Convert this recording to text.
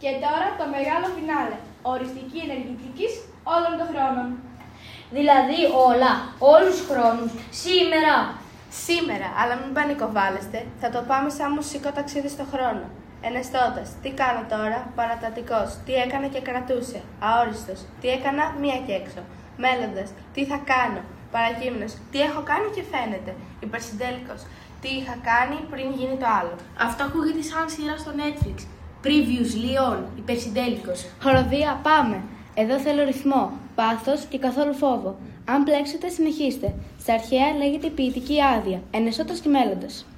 Και τώρα το μεγάλο φινάλε. Οριστική ενεργητικής όλων των χρόνων. Δηλαδή όλα, όλους τους χρόνους, σήμερα. Σήμερα, αλλά μην πανικοβάλλεστε, θα το πάμε σαν μουσικό ταξίδι στο χρόνο. Ενεστώτας, τι κάνω τώρα, παρατατικός, τι έκανα και κρατούσε, αόριστος, τι έκανα μία και έξω. Μέλλοντας, τι θα κάνω, παρακείμενος, τι έχω κάνει και φαίνεται, υπερσυντέλικος, τι είχα κάνει πριν γίνει το άλλο. Αυτό ακούγεται σαν σειρά στο Netflix. Previously on, υπερσυντέλικος. Χοροδία, πάμε. Εδώ θέλω ρυθμό, πάθος και καθόλου φόβο. Αν πλέξετε, συνεχίστε. Στα αρχαία λέγεται ποιητική άδεια, ενεστώτας και μέλλοντας.